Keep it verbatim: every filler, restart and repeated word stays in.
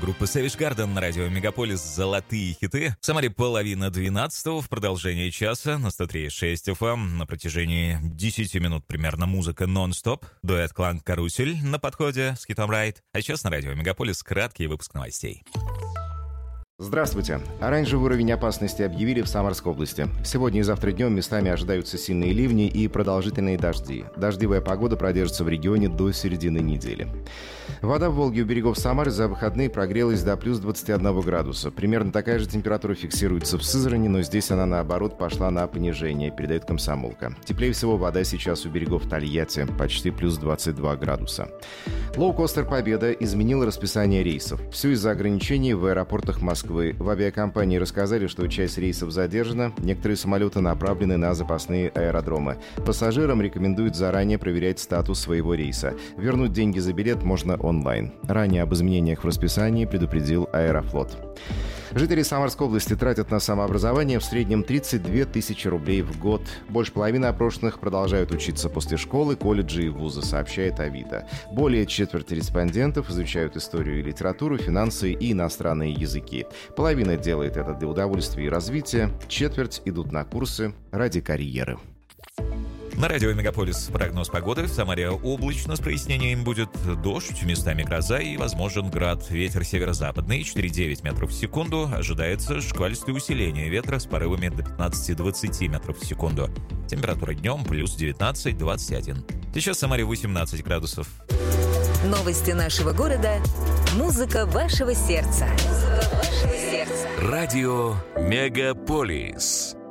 группы Savage Garden на радио Мегаполис «Золотые хиты». В Самаре половина двенадцатого, в продолжении часа на сто три и шесть эф эм. На протяжении десяти минут примерно музыка нон-стоп. Дуэт «Кланг Карусель» на подходе с хитом «Райт». А сейчас на радио Мегаполис краткий выпуск новостей. Здравствуйте. Оранжевый уровень опасности объявили в Самарской области. Сегодня и завтра днем местами ожидаются сильные ливни и продолжительные дожди. Дождевая погода продержится в регионе до середины недели. Вода в Волге у берегов Самары за выходные прогрелась до плюс двадцати одного градуса. Примерно такая же температура фиксируется в Сызрани, но здесь она, наоборот, пошла на понижение, передает «Комсомолка». Теплее всего вода сейчас у берегов Тольятти, почти плюс двадцать два градуса. Лоукостер «Победа» изменил расписание рейсов. Все из-за ограничений в аэропортах Москвы. В авиакомпании рассказали, что часть рейсов задержана, некоторые самолеты направлены на запасные аэродромы. Пассажирам рекомендуют заранее проверять статус своего рейса. Вернуть деньги за билет можно онлайн. Ранее об изменениях в расписании предупредил Аэрофлот. Жители Самарской области тратят на самообразование в среднем тридцать две тысячи рублей в год. Больше половины опрошенных продолжают учиться после школы, колледжа и вуза, сообщает Авито. Более четверти респондентов изучают историю и литературу, финансы и иностранные языки. Половина делает это для удовольствия и развития, четверть идут на курсы ради карьеры. На радио Мегаполис прогноз погоды. В Самаре облачно с прояснением, будет дождь, местами гроза и возможен град. Ветер северо-западный четыре и девять метров в секунду. Ожидается шквалистое усиление ветра с порывами до пятнадцати-двадцати метров в секунду. Температура днем плюс девятнадцать - двадцать один. Сейчас в Самаре восемнадцать градусов. Новости нашего города. Музыка вашего сердца. Музыка вашего сердца. Радио Мегаполис.